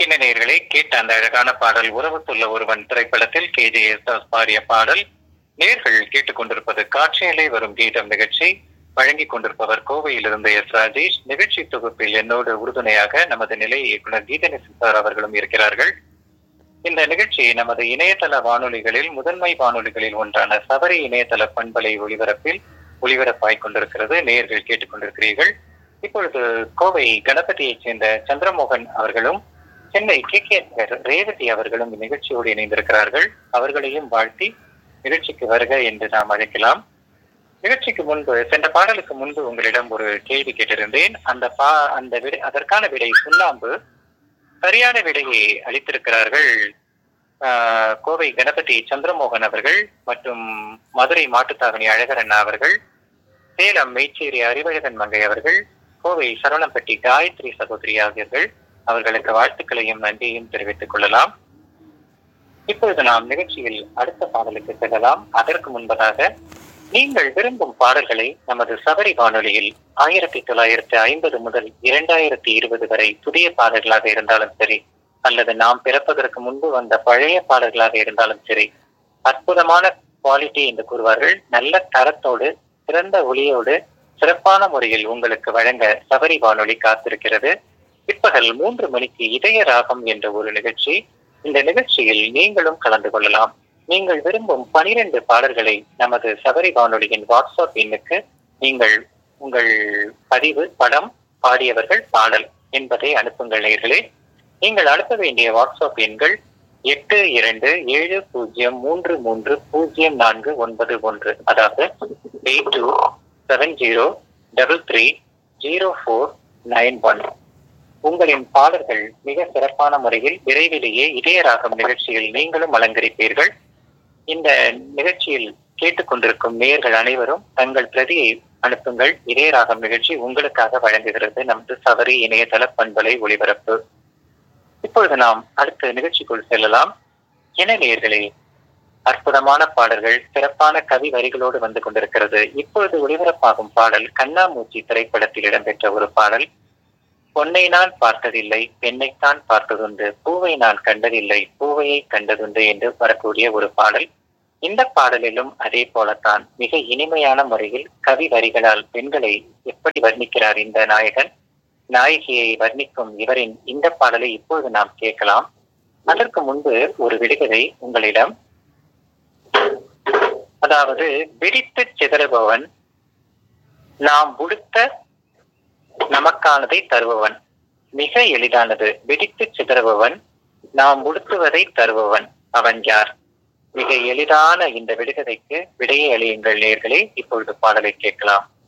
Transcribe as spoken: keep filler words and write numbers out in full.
என்ன நேயர்களே, கேட்ட அந்த அழகான பாடல் உறவுத்துள்ள ஒருவன் திரைப்படத்தில் கே ஜே எஸ் பாடிய பாடல். நேர்கள் கேட்டுக்கொண்டிருப்பது காட்சியிலே வரும் கீதம் நிகழ்ச்சி. வழங்கிக் கொண்டிருப்பவர் கோவையிலிருந்து எஸ் ராஜேஷ். நிகழ்ச்சி தொகுப்பில் என்னோடு உறுதுணையாக நமது நிலைய இயக்குனர் கீதநேசன் சார் அவர்களும் இருக்கிறார்கள். இந்த நிகழ்ச்சி நமது இணையதள வானொலிகளில் முதன்மை வானொலிகளில் ஒன்றான சபரி இணையதள பண்பலை ஒளிபரப்பில் ஒளிபரப்பாய் கொண்டிருக்கிறது. நேயர்கள் கேட்டுக்கொண்டிருக்கிறீர்கள். இப்பொழுது கோவை கணபதியைச் சேர்ந்த சந்திரமோகன் அவர்களும் சென்னை கே கே ரேவதி அவர்களும் நிகழ்ச்சியோடு இணைந்திருக்கிறார்கள். அவர்களையும் வாழ்த்தி நிகழ்ச்சிக்கு வருக என்று நாம் அழைக்கலாம். நிகழ்ச்சிக்கு முன்பு, சென்ற பாடலுக்கு முன்பு உங்களிடம் ஒரு கேள்வி கேட்டிருந்தேன். அந்த பா அந்த விடை அதற்கான விடை சுண்ணாம்பு. சரியான விடையை அளித்திருக்கிறார்கள் ஆஹ் கோவை கணபதி சந்திரமோகன் அவர்கள் மற்றும் மதுரை மாட்டுத்தாவணி அழகரண்ணா அவர்கள், சேலம் மெய்ச்சேரி அறிவழகன் மங்கை அவர்கள், கோவை சரவணம்பட்டி காயத்ரி சகோதரி ஆகியோர்கள். அவர்களுக்கு வாழ்த்துக்களையும் நன்றியையும் தெரிவித்துக் கொள்ளலாம். இப்பொழுது நாம் நிகழ்ச்சியில் அடுத்த பாடலுக்கு செல்லலாம். அதற்கு முன்பதாக, நீங்கள் விரும்பும் பாடல்களை நமது சபரி வானொலியில் ஆயிரத்தி தொள்ளாயிரத்தி ஐம்பது முதல் இரண்டாயிரத்தி இருபது வரை புதிய பாடல்களாக இருந்தாலும் சரி, அல்லது நாம் பிறப்பதற்கு முன்பு வந்த பழைய பாடல்களாக இருந்தாலும் சரி, அற்புதமான குவாலிட்டி என்று கூறுவார்கள். நல்ல தரத்தோடு சிறந்த ஒளியோடு சிறப்பான முறையில் உங்களுக்கு வழங்க சபரி வானொலி காத்திருக்கிறது. பிற்பகல் மூன்று மணிக்கு இதய ராகம் என்ற ஒரு நிகழ்ச்சி. இந்த நிகழ்ச்சியில் நீங்களும் கலந்து கொள்ளலாம். நீங்கள் விரும்பும் பனிரெண்டு பாடல்களை நமது சபரி வானொலியின் வாட்ஸ்அப் எண்ணுக்கு நீங்கள் உங்கள் பதிவு, படம், பாடியவர்கள், பாடல் என்பதை அனுப்புங்கள் நேயர்களே. நீங்கள் அனுப்ப வேண்டிய வாட்ஸ்அப் எண்கள் எட்டு இரண்டு ஏழு பூஜ்ஜியம் மூன்று மூன்று பூஜ்ஜியம் நான்கு ஒன்பது ஒன்று, அதாவது eight two seven zero double three zero four nine one. உங்களின் பாடல்கள் மிக சிறப்பான முறையில் விரைவிலேயே இதயராகம் நிகழ்ச்சியில் நீங்களும் அலங்கரிப்பீர்கள். இந்த நிகழ்ச்சியில் கேட்டுக்கொண்டிருக்கும் நேயர்கள் அனைவரும் தங்கள் பிரதியை அனுப்புங்கள். இதயராகம் நிகழ்ச்சி உங்களுக்காக வழங்குகிறது நமது சபரி இணையதள பண்பலை ஒளிபரப்பு. இப்பொழுது நாம் அடுத்த நிகழ்ச்சிக்குள் செல்லலாம். என நேயர்களே, அற்புதமான பாடல்கள், சிறப்பான கவி வரிகளோடு வந்து கொண்டிருக்கிறது. இப்பொழுது ஒளிபரப்பாகும் பாடல் கண்ணாமூச்சி திரைப்படத்தில் இடம்பெற்ற ஒரு பாடல். பொன்னை நான் பார்த்ததில்லை, பெண்ணைத்தான் பார்த்ததுண்டு, பூவை நான் கண்டதில்லை, பூவையை கண்டதுண்டு என்று வரக்கூடிய ஒரு பாடல். இந்த பாடலிலும் அதே போலத்தான் மிக இனிமையான முறையில் கவி வரிகளால் பெண்களை எப்படி வர்ணிக்கிறார் இந்த நாயகன். நாயகியை வர்ணிக்கும் இவரின் இந்த பாடலை இப்பொழுது நாம் கேட்கலாம். அதற்கு முன்பு ஒரு விடுகதை உங்களிடம். அதாவது, வெடித்து சிதறுபவன், நாம் உடுத்த நமக்கானதை தருபவன். மிக எளிதானது. வெடித்து சிதறுபவன், நாம் உடுத்துவதை தருபவன், அவன் யார்? மிக எளிதான இந்த விடுகதைக்கு விடையை அளியுங்கள் நேயர்களே. இப்பொழுது பாடலை கேட்கலாம்.